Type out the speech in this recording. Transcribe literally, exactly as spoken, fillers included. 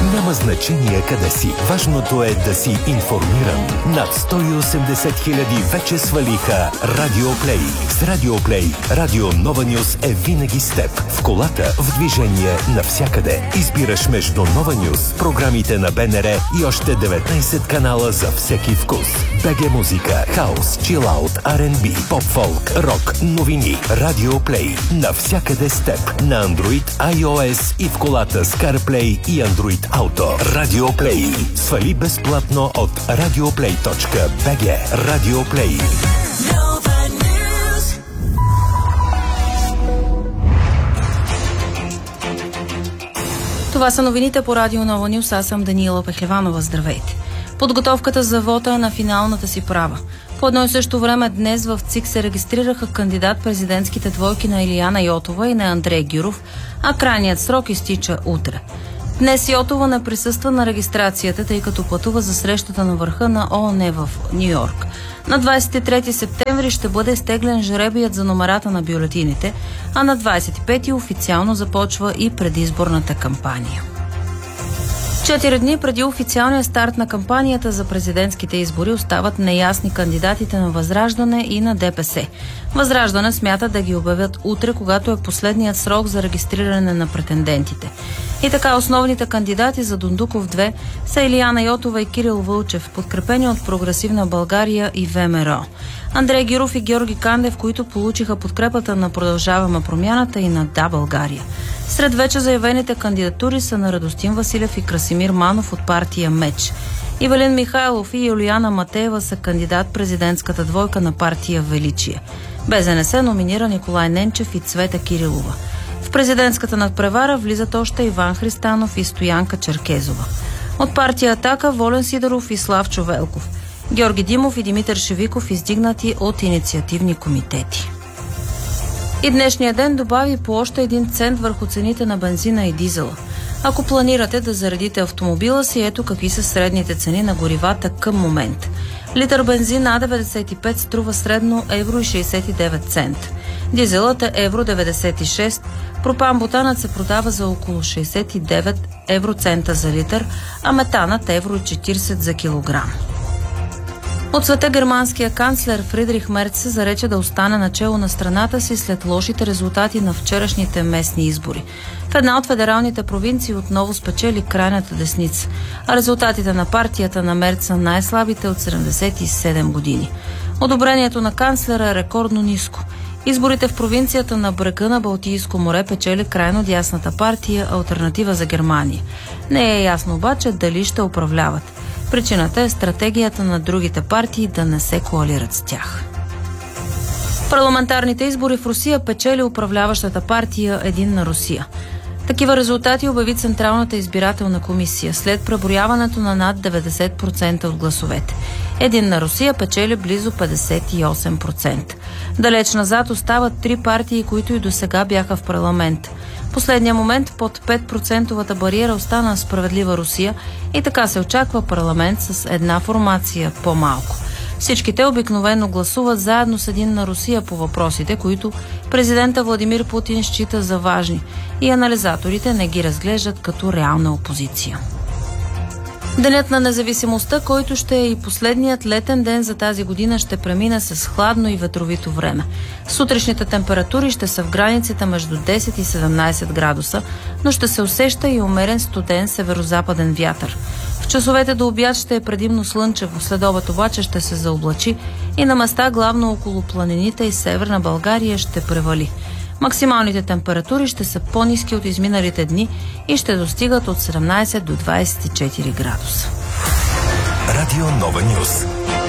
Няма значение къде си. Важното е да си информиран. Над сто и осемдесет хиляди вече свалиха Радиоплей. С Радиоплей Радио Нова Нюс е винаги с теб. В колата, в движение, навсякъде. Избираш между Нова Нюс, програмите на БНР и още деветнайсет канала за всеки вкус. БГ музика, хаус, чилаут, Ар енд Би, поп-фолк, рок, новини. Радиоплей. Навсякъде с теб. На Android, iOS и в колата с CarPlay и Android Auto. Радиоплей. Свали безплатно от радиоплей точка би джи. Радиоплей. Това са новините по Радио Нова Нюс. Аз съм Даниела Пехлеванова. Здравейте. Подготовката за вота на финалната си права. По едно и също време днес в ЦИК се регистрираха кандидат-президентските двойки на Илияна Йотова и на Андрей Гюров, а крайният срок изтича утре. Днес Йотова не присъства на регистрацията, тъй като пътува за срещата на върха на ООН в Ню-Йорк. На двадесет и трети септември ще бъде стеглен жребият за номерата на бюлетините, а на двадесет и пети официално започва и предизборната кампания. Четири дни преди официалния старт на кампанията за президентските избори остават неясни кандидатите на Възраждане и на ДПС. Възраждане смята да ги обявят утре, когато е последният срок за регистриране на претендентите. И така основните кандидати за Дондуков две са Илияна Йотова и Кирил Вълчев, подкрепени от Прогресивна България и ВМРО. Андрей Гюров и Георги Кандев, които получиха подкрепата на Продължаваме промяната и на Да, България. Сред вече заявените кандидатури са на Радостин Василев и Красимир Манов от партия МЕЧ. Ивелин Михайлов и Юлияна Матеева са кандидат президентската двойка на партия Величие. БЗНС номинира Николай Ненчев и Цвета Кирилова. В президентската надпревара влизат още Иван Христанов и Стоянка Черкезова. От партия Атака Волен Сидоров и Славчо Велков. Георги Димов и Димитър Шевиков издигнати от инициативни комитети. И днешния ден добави по още един цент върху цените на бензина и дизела. Ако планирате да заредите автомобила си, ето какви са средните цени на горивата към момент. Литър бензин А деветдесет и пет струва средно евро и шейсет и девет цента. Дизелът е евро деветдесет и шест, пропан-бутанът се продава за около шейсет и девет евроцента за литър, а метанът евро четиридесет за килограм. От света германския канцлер Фридрих Мерц се зарече да остане начело на страната си след лошите резултати на вчерашните местни избори. В една от федералните провинции отново спечели крайната десница, а резултатите на партията на Мерц са най-слабите от седемдесет и седем години. Одобрението на канцлера е рекордно ниско. Изборите в провинцията на брега на Балтийско море печели крайно дясната партия Алтернатива за Германия. Не е ясно обаче дали ще управляват. Причината е стратегията на другите партии да не се коалират с тях. Парламентарните избори в Русия печели управляващата партия Единна Русия. Такива резултати обяви Централната избирателна комисия след преброяването на над деветдесет процента от гласовете. Единна Русия печели близо петдесет и осем процента. Далеч назад остават три партии, които и досега бяха в парламент. В последния момент под пет процентовата бариера остана Справедлива Русия и така се очаква парламент с една формация по-малко. Всички те обикновено гласуват заедно с Единна Русия по въпросите, които президента Владимир Путин счита за важни и анализаторите не ги разглеждат като реална опозиция. Денят на независимостта, който ще е и последният летен ден за тази година, ще премине с хладно и ветровито време. Сутрешните температури ще са в границите между десет и седемнайсет градуса, но ще се усеща и умерен студен северозападен вятър. В часовете до обяд ще е предимно слънчево, след обед обаче ще се заоблачи и на места главно около планините и северна България ще превали. Максималните температури ще са по-ниски от изминалите дни и ще достигат от седемнайсет до двайсет и четири градуса. Радио Нова Нюс.